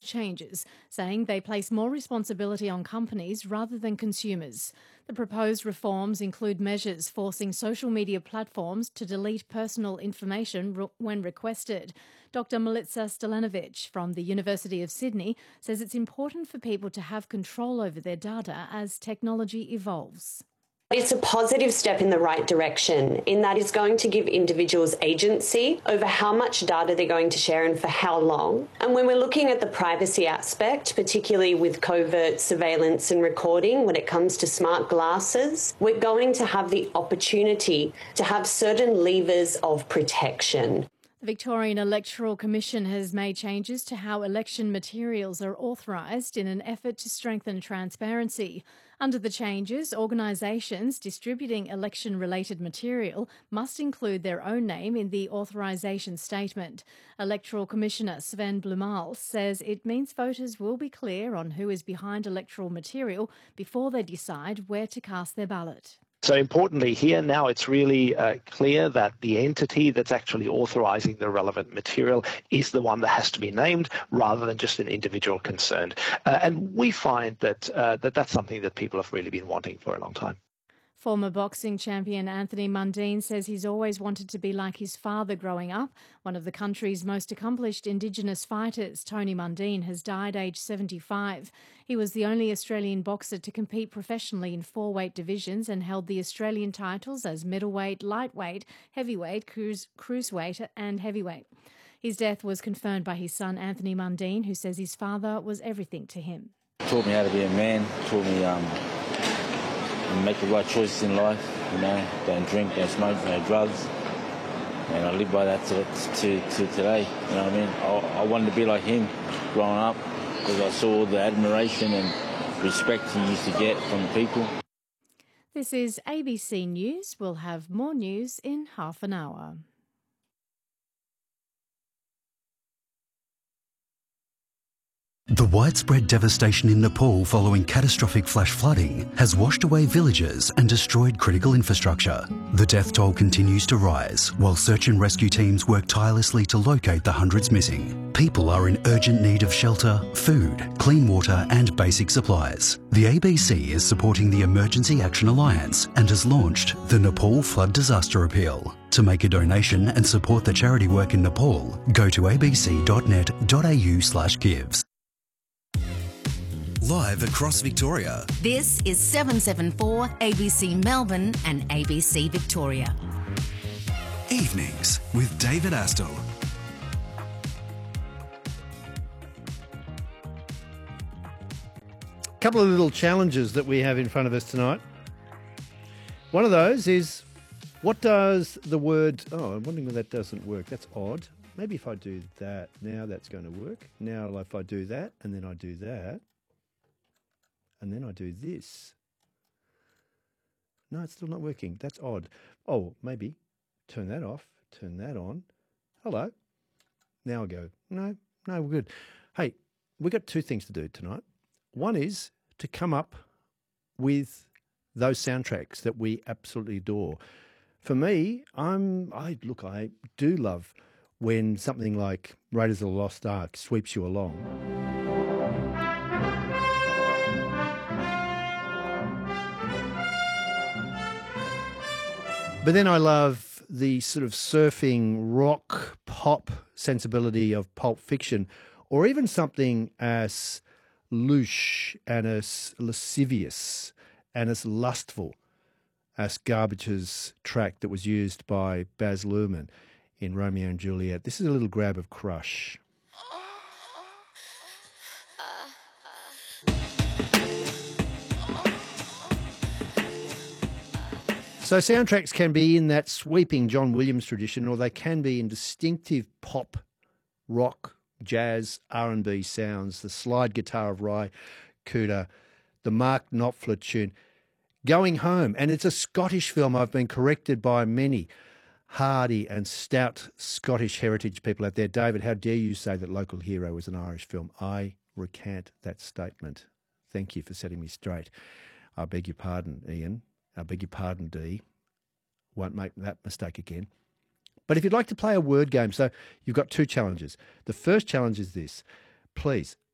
changes, saying they place more responsibility on companies rather than consumers. The proposed reforms include measures forcing social media platforms to delete personal information when requested. Dr. Milica Stojanovic from the University of Sydney says it's important for people to have control over their data as technology evolves. It's a positive step in the right direction in that it's going to give individuals agency over how much data they're going to share and for how long. And when we're looking at the privacy aspect, particularly with covert surveillance and recording, when it comes to smart glasses, we're going to have the opportunity to have certain levers of protection. The Victorian Electoral Commission has made changes to how election materials are authorised in an effort to strengthen transparency. Under the changes, organisations distributing election-related material must include their own name in the authorisation statement. Electoral Commissioner Sven Blumall says it means voters will be clear on who is behind electoral material before they decide where to cast their ballot. So importantly here now it's really clear that the entity that's actually authorising the relevant material is the one that has to be named rather than just an individual concerned. And we find that that's something that people have really been wanting for a long time. Former boxing champion Anthony Mundine says he's always wanted to be like his father growing up. One of the country's most accomplished Indigenous fighters, Tony Mundine, has died aged 75. He was the only Australian boxer to compete professionally in 4 weight divisions and held the Australian titles as middleweight, lightweight, heavyweight, cruiserweight and heavyweight. His death was confirmed by his son Anthony Mundine, who says his father was everything to him. Taught me how to be a man, taught me and make the right choices in life, don't drink, don't smoke, no drugs. And I live by that to today, you know what I mean? I wanted to be like him growing up because I saw the admiration and respect he used to get from people. This is ABC News. We'll have more news in half an hour. The widespread devastation in Nepal following catastrophic flash flooding has washed away villages and destroyed critical infrastructure. The death toll continues to rise while search and rescue teams work tirelessly to locate the hundreds missing. People are in urgent need of shelter, food, clean water and basic supplies. The ABC is supporting the Emergency Action Alliance and has launched the Nepal Flood Disaster Appeal. To make a donation and support the charity work in Nepal, go to abc.net.au/gives. Live across Victoria. This is 774 ABC Melbourne and ABC Victoria. Evenings with David Astle. A couple of little challenges that we have in front of us tonight. One of those is, what does the word... Oh, I'm wondering why that doesn't work. That's odd. Maybe if I do that, now that's going to work. Now if I do that, and then I do that, and then I do this. No, it's still not working. That's odd. Oh, maybe turn that off, turn that on. Hello. Now I go, no, we're good. Hey, we've got 2 things to do tonight. One is to come up with those soundtracks that we absolutely adore. For me, I do love when something like Raiders of the Lost Ark sweeps you along. But then I love the sort of surfing rock pop sensibility of Pulp Fiction, or even something as louche and as lascivious and as lustful as Garbage's track that was used by Baz Luhrmann in Romeo and Juliet. This is a little grab of Crush. So soundtracks can be in that sweeping John Williams tradition, or they can be in distinctive pop, rock, jazz, R&B sounds, the slide guitar of Ry Cooder, the Mark Knopfler tune, Going Home. And it's a Scottish film. I've been corrected by many hardy and stout Scottish heritage people out there. David, how dare you say that Local Hero was an Irish film? I recant that statement. Thank you for setting me straight. I beg your pardon, Ian. I beg your pardon, Dee. Won't make that mistake again. But if you'd like to play a word game, so you've got 2 challenges. The first challenge is this. Please